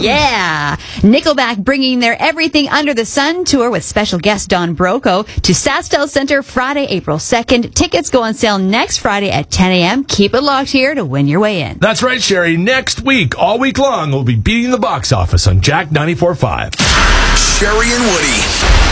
Yeah. Nickelback bringing their Everything Under the Sun tour with special guest Don Broco to SaskTel Center Friday, April 2nd. Tickets go on sale next Friday at 10 a.m. Keep it locked here to win your way in. That's right, Sherry. Next week, all week long, we'll be beating the box office on Jack 94.5. Sherry and Woody.